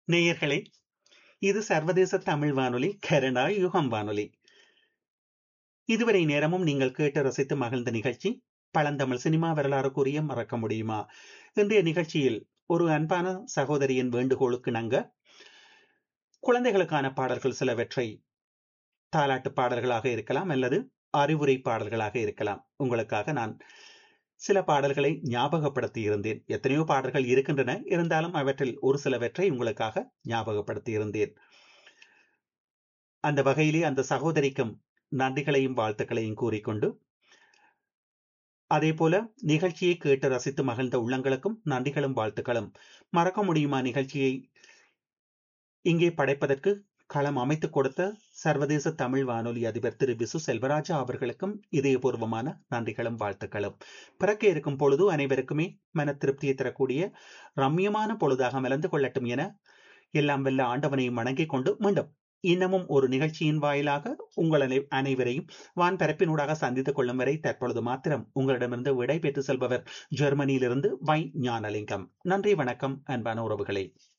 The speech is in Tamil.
நேயர்களே, இது சர்வதேச தமிழ் வானொலி கனடா யுகம் வானொலி. இதுவரை நேரமும் நீங்கள் கேட்டு ரசித்து மகிழ்ந்த நிகழ்ச்சி பழந்தமிழ் சினிமா வரலாறு கூறிய மறக்க முடியுமா? இன்றைய நிகழ்ச்சியில் ஒரு அன்பான சகோதரியின் வேண்டுகோளுக்கு இணங்க குழந்தைகளுக்கான பாடல்கள் சிலவற்றை தாலாட்டு பாடல்களாக இருக்கலாம் அல்லது அறிவுரை பாடல்களாக இருக்கலாம். உங்களுக்காக நான் சில பாடல்களை ஞாபகப்படுத்தி இருந்தேன். எத்தனையோ பாடல்கள் இருக்கின்றன, இருந்தாலும் அவற்றில் ஒரு சிலவற்றை உங்களுக்காக ஞாபகப்படுத்தி இருந்தேன். அந்த வகையிலே அந்த சகோதரிக்கும் நன்றிகளையும் வாழ்த்துக்களையும் கூறிக்கொண்டு, அதே போல நிகழ்ச்சியை கேட்டு ரசித்து மகிழ்ந்த உள்ளங்களுக்கும் நன்றிகளும் வாழ்த்துக்களும். மறக்க முடியுமா நிகழ்ச்சியை இங்கே படைப்பதற்கு களம் அமைத்துக் கொடுத்த சர்வதேச தமிழ் வானொலி அதிபர் திரு விசு செல்வராஜா அவர்களுக்கும் இதயபூர்வமான நன்றிகளும் வாழ்த்துக்களும். பிறக்க இருக்கும் பொழுது அனைவருக்குமே மன திருப்தியை தரக்கூடிய ரம்யமான பொழுதாக மலர்ந்து கொள்ளட்டும் என எல்லாம் வெல்ல ஆண்டவனையும் வணங்கிக் கொண்டு மீண்டும் இன்னமும் ஒரு நிகழ்ச்சியின் வாயிலாக உங்கள் அனைவரையும் வான்பரப்பினூடாக சந்தித்துக் கொள்ளும் வரை தற்பொழுது மாத்திரம் உங்களிடமிருந்து விடை பெற்று செல்பவர் ஜெர்மனியிலிருந்து வை ஞானலிங்கம். நன்றி, வணக்கம் அன்பான உறவுகளே.